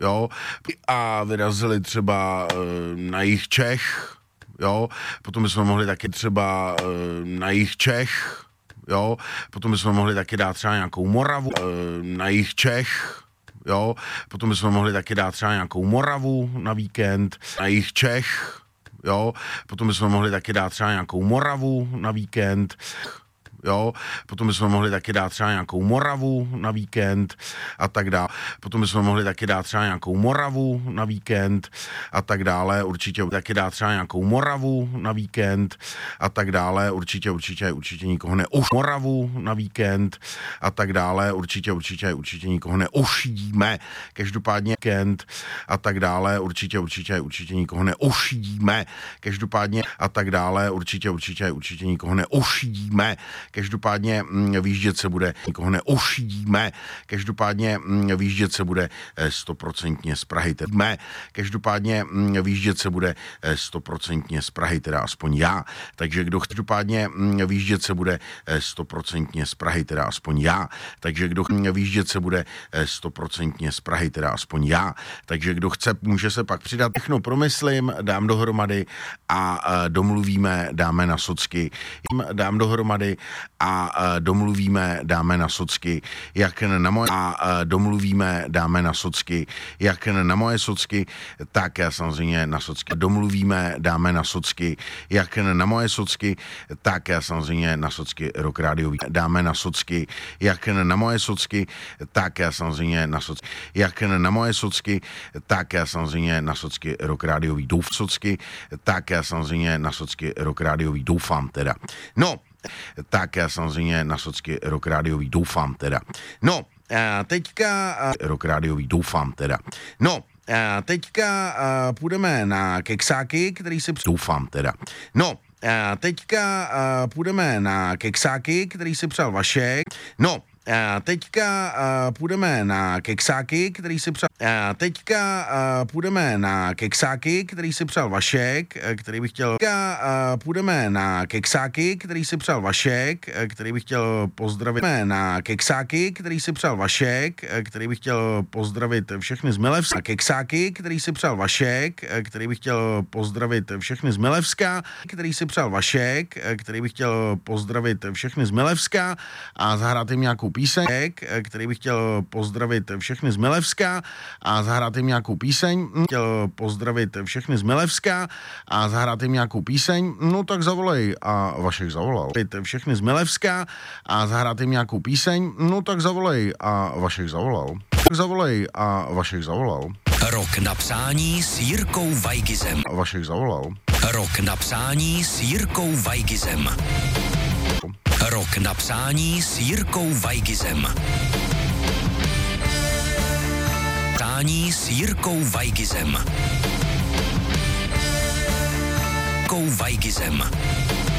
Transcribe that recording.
jo, a vyrazili třeba na jih Čech, jo, potom bychom mohli taky třeba na jih Čech, jo, potom bychom mohli taky dát třeba nějakou Moravu na jih Čech, jo, potom bychom mohli taky dát třeba nějakou Moravu na víkend na jih Čech, jo, potom bychom mohli taky dát třeba nějakou Moravu na víkend, jo, potom bychom mohli taky dát třeba nějakou Moravu na víkend a tak dále. Potom bychom mohli taky dát třeba nějakou Moravu na víkend a tak dále. Určitě taky dát třeba nějakou Moravu na víkend a tak dále. Určitě nikoho Moravu na víkend a tak dále. Určitě nikoho neošidíme. Každopádně víkend a tak dále. Určitě nikoho neošidíme. Každopádně a tak dále. Určitě nikoho neošidíme. Každopádně výjíždět se bude, nikoho neošidíme, každopádně výjíždět se bude 100% z Prahy. Každopádně výjíždět se bude 100% z Prahy, teda aspoň já. Takže kdo každopádně výjíždět se bude 100% z Prahy, teda aspoň já. Takže kdo výjíždět se bude 100% z Prahy, teda aspoň já. Takže kdo chce, může se pak přidat. Všechno promyslím, dám dohromady a domluvíme, dáme na socky. Dám dohromady a domluvíme, dáme na socky, jak na moje domluvíme, dáme na socky, jak na moje socky, tak samozřejmě na socky. Domluvíme, dáme na socky, jak na moje socky, tak samozřejmě na socky Rock Rádiový. Dáme na socky, jak na moje socky, tak samozřejmě na socky, jak na moje socky, tak samozřejmě na socky Rock Rádiový. Socky, tak samozřejmě na socky Rock Rádiový. Doufám teda. No, tak já samozřejmě na socky Rock Rádiový doufám teda. No, teďka Rock Rádiový doufám teda. No, teďka půjdeme na keksáky, který si doufám teda. No, teďka půjdeme na keksáky, který si přál Vašek. No, teďka půjdeme na keksáky, který si přál. Teďka půjdeme na keksáky, který si přál Vašek, který bych chtěl. Půjdeme na keksáky, který si přál Vašek, který bych chtěl pozdravit. Na keksáky, který si přál Vašek, který bych chtěl pozdravit všechny z Milevska. Keksáky, který si přál Vašek, který bych chtěl pozdravit všechny z Milevska, který si přál Vašek, který bych chtěl pozdravit všechny z Milevska a zahrát jim nějakou píseň, který bych chtěl pozdravit všechny z Milevska a zahrát jim nějakou píseň. Chtěl pozdravit všechny z Milevska a zahrát jim nějakou píseň. No tak zavolej a Vašek zavolal. Všechny z Milevska a zahrát jim nějakou píseň. No tak zavolej a Vašek zavolal. Tak zavolej a Vašek zavolal. Rok na přání s Jirkou Vajgizem. Vašek zavolal. Rok na přání s Jirkou Vajgizem. Rok na přání s Jirkou Vajgizem. Přání s Jirkou Vajgizem. Jirkou Vajgizem.